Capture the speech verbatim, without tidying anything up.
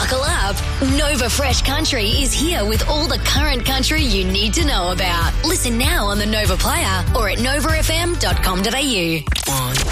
Buckle up. Nova Fresh Country is here with all the current country you need to know about. Listen now on the Nova Player or at nova f m dot com dot a u.